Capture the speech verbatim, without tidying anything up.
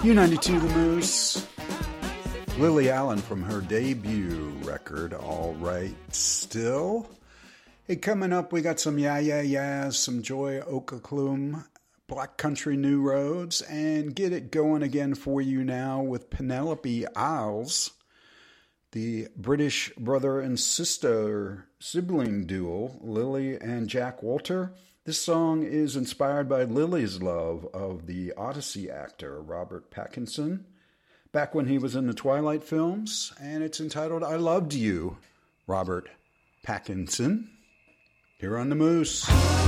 U ninety-two The Moose. Lily Allen from her debut record, All Right Still. Hey, coming up, we got some Yeah Yeah Yeahs, some Joy Okaklum, Black Country New Roads, and get it going again for you now with Penelope Isles, the British brother and sister sibling duo, Lily and Jack Walter. This song is inspired by Lily's love of the Odyssey actor Robert Pattinson back when he was in the Twilight films, and it's entitled I Loved You, Robert Pattinson, here on The Moose.